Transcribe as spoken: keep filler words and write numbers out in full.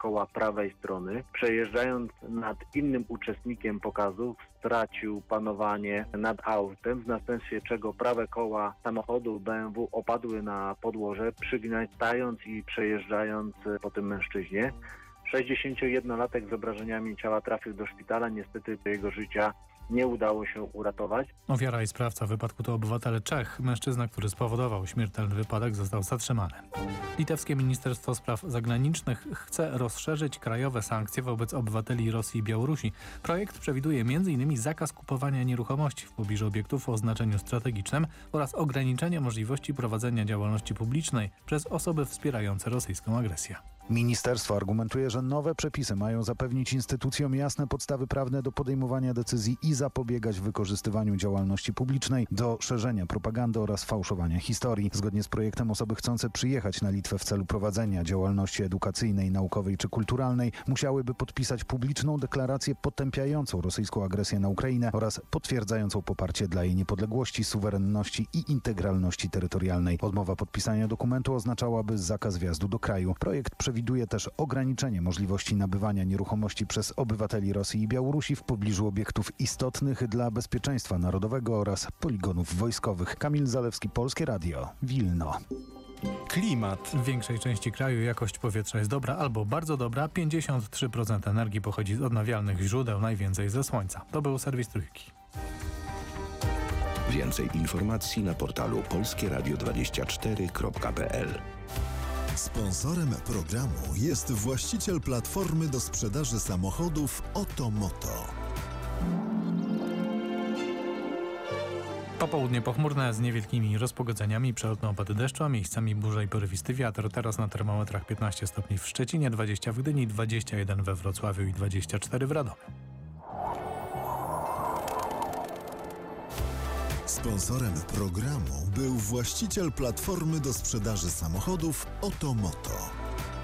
koła prawej strony. Przejeżdżając nad innym uczestnikiem pokazów, stracił panowanie nad autem, w następstwie czego prawe koła samochodu B M W opadły na podłoże, przygniatając i przejeżdżając po tym mężczyźnie. sześćdziesięciojednolatek z obrażeniami ciała trafił do szpitala. Niestety jego życia nie udało się uratować. Ofiara i sprawca wypadku to obywatel Czech. Mężczyzna, który spowodował śmiertelny wypadek, został zatrzymany. Litewskie Ministerstwo Spraw Zagranicznych chce rozszerzyć krajowe sankcje wobec obywateli Rosji i Białorusi. Projekt przewiduje między innymi zakaz kupowania nieruchomości w pobliżu obiektów o znaczeniu strategicznym oraz ograniczenie możliwości prowadzenia działalności publicznej przez osoby wspierające rosyjską agresję. Ministerstwo argumentuje, że nowe przepisy mają zapewnić instytucjom jasne podstawy prawne do podejmowania decyzji i zapobiegać wykorzystywaniu działalności publicznej do szerzenia propagandy oraz fałszowania historii. Zgodnie z projektem osoby chcące przyjechać na Litwę w celu prowadzenia działalności edukacyjnej, naukowej czy kulturalnej musiałyby podpisać publiczną deklarację potępiającą rosyjską agresję na Ukrainę oraz potwierdzającą poparcie dla jej niepodległości, suwerenności i integralności terytorialnej. Odmowa podpisania dokumentu oznaczałaby zakaz wjazdu do kraju. Projekt przewiduje też ograniczenie możliwości nabywania nieruchomości przez obywateli Rosji i Białorusi w pobliżu obiektów istotnych dla bezpieczeństwa narodowego oraz poligonów wojskowych. Kamil Zalewski, Polskie Radio, Wilno. Klimat. W większej części kraju jakość powietrza jest dobra albo bardzo dobra. pięćdziesiąt trzy procent energii pochodzi z odnawialnych źródeł, najwięcej ze słońca. To był serwis Trójki. Więcej informacji na portalu polskie radio dwadzieścia cztery kropka p l. Sponsorem programu jest właściciel platformy do sprzedaży samochodów Otomoto. Popołudnie pochmurne z niewielkimi rozpogodzeniami, przelotne opady deszczu, a miejscami burze i porywisty wiatr. Teraz na termometrach piętnaście stopni w Szczecinie, dwadzieścia w Gdyni, dwadzieścia jeden we Wrocławiu i dwadzieścia cztery w Radomiu. Sponsorem programu był właściciel platformy do sprzedaży samochodów Otomoto.